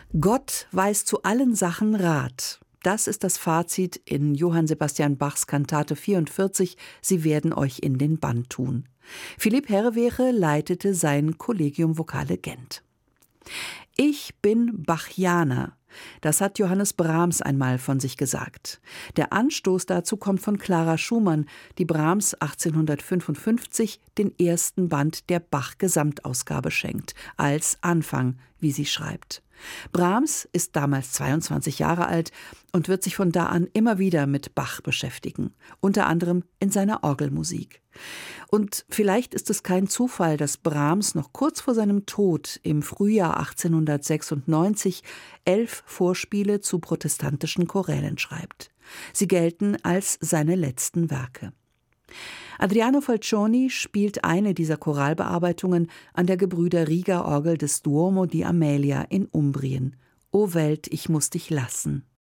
Gott weiß zu allen Sachen Rat. Das ist das Fazit in Johann Sebastian Bachs Kantate 44, Sie werden euch in den Bann tun. Philipp Herrewehre leitete sein Collegium Vocale Gent. Ich bin Bachianer. Das hat Johannes Brahms einmal von sich gesagt. Der Anstoß dazu kommt von Clara Schumann, die Brahms 1855 den ersten Band der Bach-Gesamtausgabe schenkt, als Anfang, wie sie schreibt. Brahms ist damals 22 Jahre alt und wird sich von da an immer wieder mit Bach beschäftigen, unter anderem in seiner Orgelmusik. Und vielleicht ist es kein Zufall, dass Brahms noch kurz vor seinem Tod im Frühjahr 1896 11 Vorspiele zu protestantischen Chorälen schreibt. Sie gelten als seine letzten Werke. Adriano Falcioni spielt eine dieser Choralbearbeitungen an der Gebrüder-Rieger-Orgel des Duomo di Amelia in Umbrien. O Welt, ich muss dich lassen.